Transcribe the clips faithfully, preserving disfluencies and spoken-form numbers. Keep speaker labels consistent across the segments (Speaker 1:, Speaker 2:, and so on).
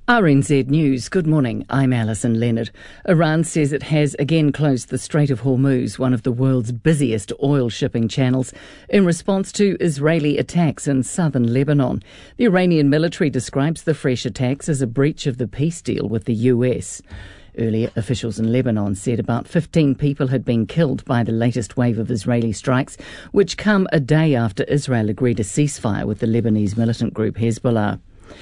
Speaker 1: R N Z News. Good morning. I'm Alison Leonard. Iran says it has again closed the Strait of Hormuz, one of the world's busiest oil shipping channels, in response to Israeli attacks in southern Lebanon. The Iranian military describes the fresh attacks as a breach of the peace deal with the U S. Earlier, officials in Lebanon said about fifteen people had been killed by the latest wave of Israeli strikes, which come a day after Israel agreed a ceasefire with the Lebanese militant group Hezbollah.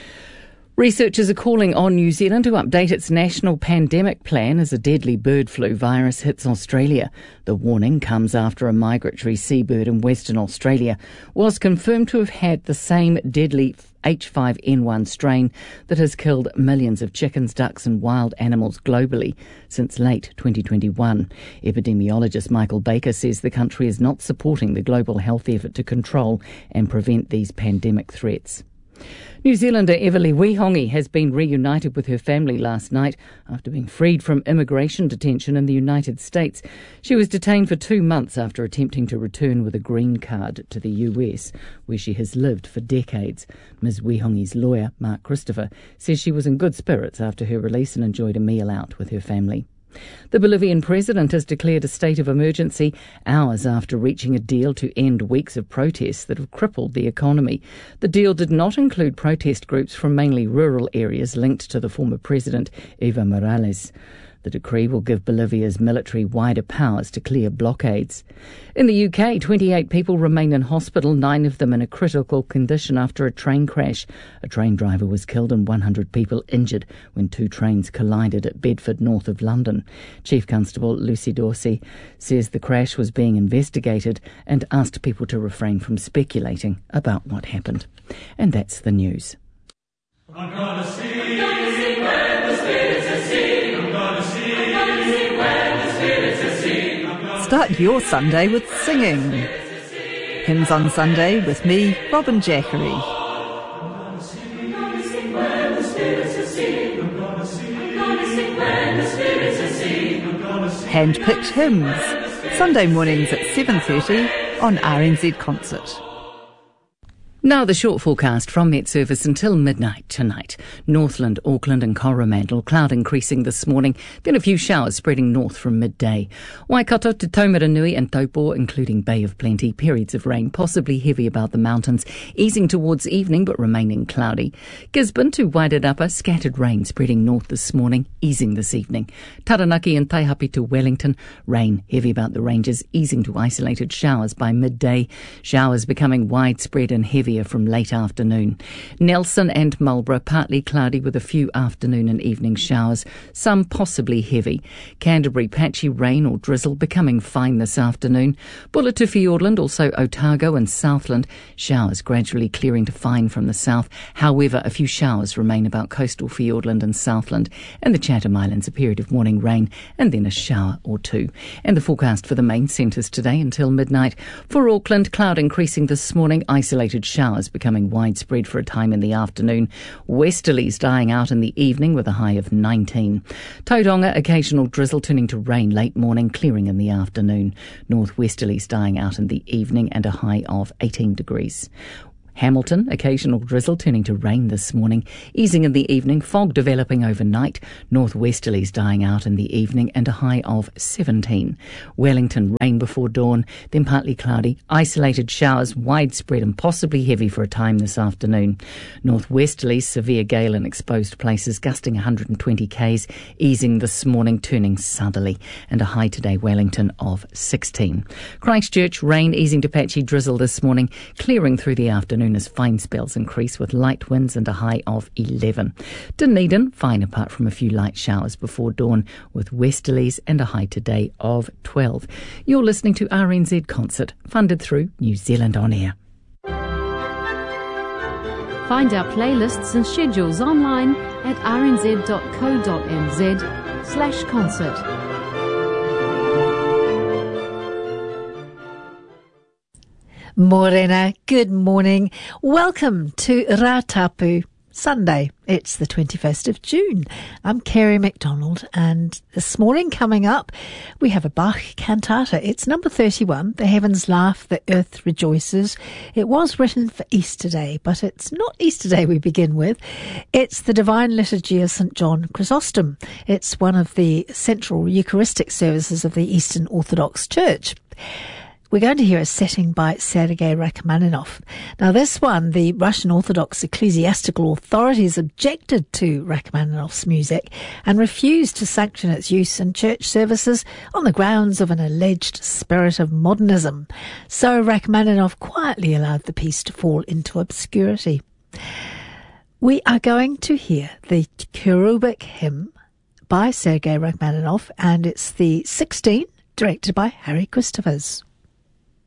Speaker 1: Researchers are calling on New Zealand to update its national pandemic plan as a deadly bird flu virus hits Australia. The warning comes after a migratory seabird in Western Australia was confirmed to have had the same deadly H five N one strain that has killed millions of chickens, ducks and wild animals globally since late twenty twenty-one. Epidemiologist Michael Baker says the country is not supporting the global health effort to control and prevent these pandemic threats. New Zealander Everly Wihongi has been reunited with her family last night after being freed from immigration detention in the United States. She was detained for two months after attempting to return with a green card to the U S, where she has lived for decades. Miz Wihongi's lawyer, Mark Christopher, says she was in good spirits after her release and enjoyed a meal out with her family. The Bolivian president has declared a state of emergency hours after reaching a deal to end weeks of protests that have crippled the economy. The deal did not include protest groups from mainly rural areas linked to the former president, Evo Morales. The decree will give Bolivia's military wider powers to clear blockades. In the U K, twenty-eight people remain in hospital, nine of them in a critical condition after a train crash. A train driver was killed and one hundred people injured when two trains collided at Bedford, north of London. Chief Constable Lucy Dorsey says the crash was being investigated and asked people to refrain from speculating about what happened. And that's the news.
Speaker 2: I'm gonna sing, I'm gonna sing when the spirits are sing.
Speaker 3: Start your Sunday with singing. Hymns on Sunday with me, Robin Jackery. Hand-picked hymns. Sunday mornings at seven thirty on R N Z Concert.
Speaker 1: Now the short forecast from Met Service until midnight tonight. Northland, Auckland and Coromandel, cloud increasing this morning, then a few showers spreading north from midday. Waikato to Taumaranui and Taupo, including Bay of Plenty, periods of rain, possibly heavy about the mountains, easing towards evening but remaining cloudy. Gisborne to Wairarapa, scattered rain spreading north this morning, easing this evening. Taranaki and Taihape to Wellington, rain heavy about the ranges, easing to isolated showers by midday. Showers becoming widespread and heavy from late afternoon. Nelson and Marlborough, partly cloudy with a few afternoon and evening showers, some possibly heavy. Canterbury, patchy rain or drizzle, becoming fine this afternoon. Bulla to Fiordland, also Otago and Southland, showers gradually clearing to fine from the south. However, a few showers remain about coastal Fiordland and Southland, and the Chatham Islands, a period of morning rain and then a shower or two. And the forecast for the main centres today until midnight. For Auckland, cloud increasing this morning, isolated showers becoming widespread for a time in the afternoon. Westerlies dying out in the evening with a high of nineteen. Tauranga, occasional drizzle turning to rain late morning, clearing in the afternoon. Northwesterlies dying out in the evening and a high of eighteen degrees. Hamilton, occasional drizzle turning to rain this morning, easing in the evening, fog developing overnight, northwesterlies dying out in the evening and a high of seventeen. Wellington, rain before dawn, then partly cloudy, isolated showers widespread and possibly heavy for a time this afternoon. Northwesterlies, severe gale in exposed places, gusting one hundred twenty k's, easing this morning, turning southerly, and a high today Wellington of sixteen. Christchurch, rain easing to patchy drizzle this morning, clearing through the afternoon as fine spells increase with light winds and a high of eleven. Dunedin, fine apart from a few light showers before dawn with westerlies and a high today of twelve. You're listening to R N Z Concert, funded through New Zealand On Air.
Speaker 4: Find our playlists and schedules online at rnz.co.nz slash concert.
Speaker 3: Morena, good morning. Welcome to Rā Tapu.
Speaker 5: Sunday. It's the twenty-first of June. I'm Kerry MacDonald, and this morning coming up, we have a Bach cantata. It's number thirty-one, The Heavens Laugh, the Earth Rejoices. It was written for Easter Day, but it's not Easter Day we begin with. It's the Divine Liturgy of Saint John Chrysostom. It's one of the central Eucharistic services of the Eastern Orthodox Church. We're going to hear a setting by Sergei Rachmaninoff. Now, this one, the Russian Orthodox ecclesiastical authorities objected to Rachmaninoff's music and refused to sanction its use in church services on the grounds of an alleged spirit of modernism. So Rachmaninoff quietly allowed the piece to fall into obscurity. We are going to hear the cherubic hymn by Sergei Rachmaninoff, and it's the sixteen, directed by Harry Christophers.